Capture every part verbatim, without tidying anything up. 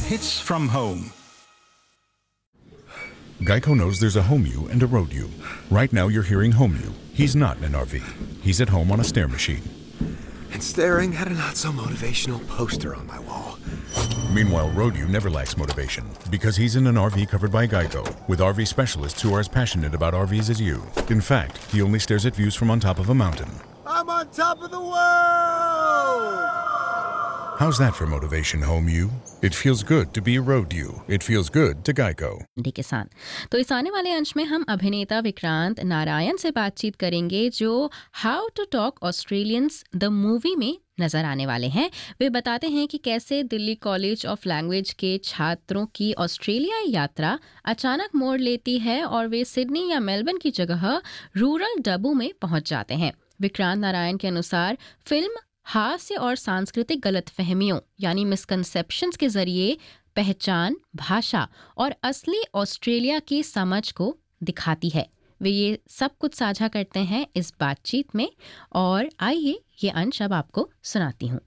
Hits from home. Geico knows there's a home you and a road you. Right now you're hearing home you. He's not in an R V. He's at home on a stair machine. And staring at a not-so-motivational poster on my wall. Meanwhile, road you never lacks motivation because he's in an R V covered by Geico with R V specialists who are as passionate about R Vs as you. In fact, he only stares at views from on top of a mountain. I'm on top of the world! How's that for motivation, home you? It feels good to be a road you. It feels good to Geico. के साथ तो इस आने वाले अंश में हम अभिनेता विक्रांत नारायण से बातचीत करेंगे जो how to talk Australians the movie में नजर आने वाले हैं। वे बताते हैं कि कैसे दिल्ली कॉलेज ऑफ लैंग्वेज के छात्रों की ऑस्ट्रेलियाई यात्रा अचानक मोड़ लेती है और वे सिडनी या मेलबर्न की जगह रूरल डब्बू में पहुंच जाते हैं। विक्रांत नारायण के अनुसार फिल्म हास्य और सांस्कृतिक गलतफहमियों यानी मिसकंसेप्शंस के जरिए पहचान, भाषा और असली ऑस्ट्रेलिया की समझ को दिखाती है। वे ये सब कुछ साझा करते हैं इस बातचीत में और आइए ये अंश अब आपको सुनाती हूँ।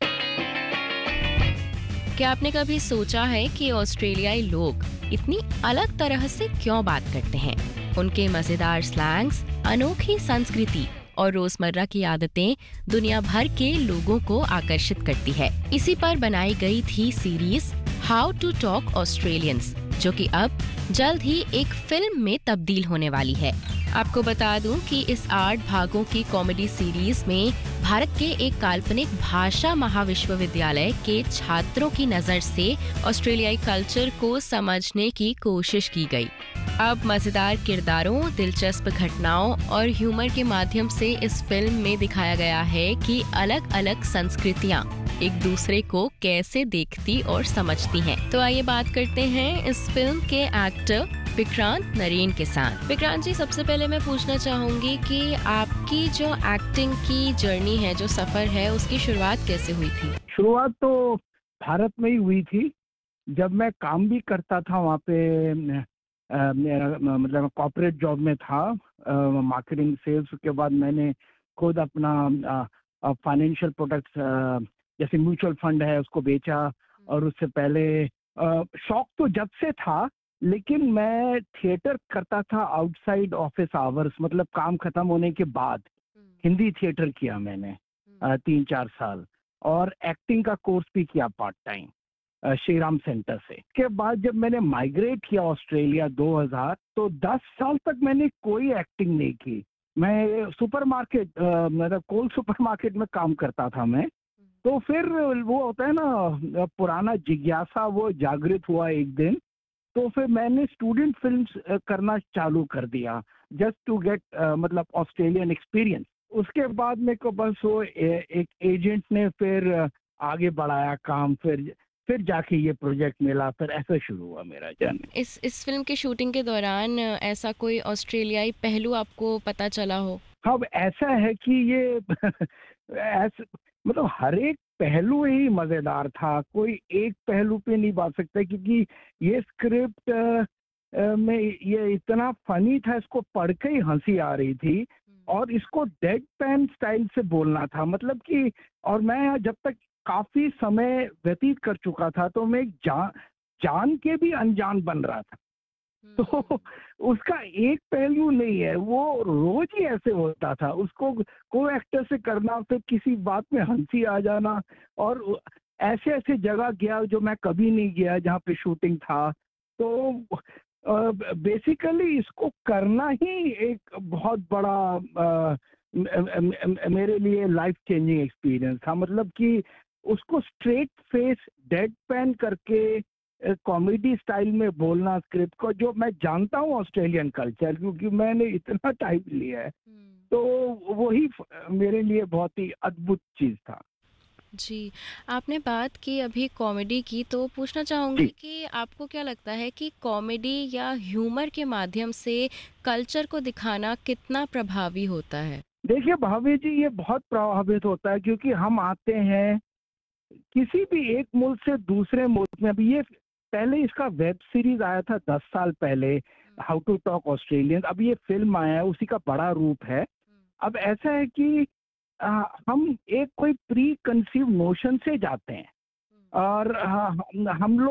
क्या आपने कभी सोचा है कि ऑस्ट्रेलियाई लोग इतनी अलग तरह से क्यों बात करते हैं? उनके मजेदार स्लैंग्स, अनोखी संस्कृति और रोजमर्रा की आदतें दुनिया भर के लोगों को आकर्षित करती है। इसी पर बनाई गई थी series how to talk Australians, जो कि अब जल्द ही एक फिल्म में तब्दील होने वाली है। आपको बता दूं कि इस आठ भागों की कॉमेडी सीरीज में भारत के एक काल्पनिक भाषा महाविश्वविद्यालय के छात्रों की नजर से ऑस्ट्रेलियाई कल्चर को समझने की कोशिश की गई। अब मजेदार किरदारों, दिलचस्प घटनाओं और ह्यूमर के माध्यम से इस फिल्म में दिखाया गया है कि अलग अलग संस्कृतियाँ एक दूसरे को कैसे देखती और समझती हैं। तो आइए बात करते हैं इस फिल्म के एक्टर विक्रांत नरेन के साथ। विक्रांत जी, सबसे पहले मैं पूछना चाहूंगी कि आपकी जो एक्टिंग की जर्नी है, जो सफर है, उसकी शुरुआत कैसे हुई थी? शुरुआत तो भारत में ही हुई थी। जब मैं काम भी करता था वहाँ पे, आ, मेरा मतलब कॉर्पोरेट जॉब में था, मार्केटिंग सेल्स। उसके बाद मैंने खुद अपना फाइनेंशियल प्रोडक्ट्स जैसे म्यूचुअल फंड है उसको बेचा। और उससे पहले आ, शौक तो जब से था, लेकिन मैं थिएटर करता था आउटसाइड ऑफिस आवर्स, मतलब काम खत्म होने के बाद। हिंदी थिएटर किया मैंने आ, तीन चार साल, और एक्टिंग का कोर्स भी किया part time Shri Ram centre से। के बाद जब मैंने माइग्रेट किया ऑस्ट्रेलिया दो हज़ार, तो दस साल तक मैंने कोई एक्टिंग नहीं की। मैं सुपरमार्केट, मतलब कोल सुपरमार्केट में काम करता था मैं। तो फिर वो होता है ना, पुराना जिज्ञासा वो जागृत हुआ एक दिन। तो फिर मैंने स्टूडेंट फिल्म्स करना चालू कर दिया, जस्ट टू गेट मतलब ऑस्ट्रेलियन एक्सपीरियंस। उसके बाद मेरे को बस वो ए, एक एजेंट ने फिर आगे बढ़ाया काम, फिर फिर जाके ये प्रोजेक्ट मिला, फिर ऐसा शुरू हुआ मेरा जर्नी। इस इस फिल्म के शूटिंग के दौरान ऐसा कोई ऑस्ट्रेलियाई पहलू आपको पता चला हो? अब ऐसा है कि ये ऐसा मतलब हर एक पहलू ही मजेदार था, कोई एक पहलू पे नहीं बात सकता, क्योंकि ये स्क्रिप्ट में ये इतना फनी था, इसको पढ़ के ही हंसी आ रही थी। और इसको डेड पैन स्टाइल से बोलना था, मतलब कि, और मैं जब तक काफी समय व्यतीत कर चुका था, तो मैं जान जान के भी अनजान बन रहा था। तो उसका एक पहलू नहीं है, वो रोज ही ऐसे होता था। उसको को एक्टर से करना, फिर किसी बात में हंसी आ जाना, और ऐसे ऐसे जगह गया जो मैं कभी नहीं गया जहाँ पे शूटिंग था। तो बेसिकली इसको करना ही एक बहुत बड़ा आ, मेरे लिए लाइफ चेंजिंग एक्सपीरियंस था। मतलब कि उसको स्ट्रेट फेस डेड पैन करके कॉमेडी स्टाइल में बोलना स्क्रिप्ट को, जो मैं जानता हूँ ऑस्ट्रेलियन कल्चर, क्योंकि मैंने इतना टाइम लिया है, तो वही मेरे लिए बहुत ही अद्भुत चीज था। जी, आपने बात की अभी कॉमेडी की, तो पूछना चाहूँगी कि आपको क्या लगता है कि कॉमेडी या ह्यूमर के माध्यम से कल्चर को दिखाना कितना प्रभावी होता है? देखिए भाभी जी, ये बहुत प्रभावित होता है, क्योंकि हम आते हैं किसी भी एक मुल्क से दूसरे मुल्क में। अभी ये पहले इसका वेब सीरीज आया था दस साल पहले, हाउ टू टॉक ऑस्ट्रेलियंस। अब ये फिल्म आया है, उसी का बड़ा रूप है। अब ऐसा है कि आ, हम एक कोई प्री कंसीव नोशन से जाते हैं, और आ, हम लोग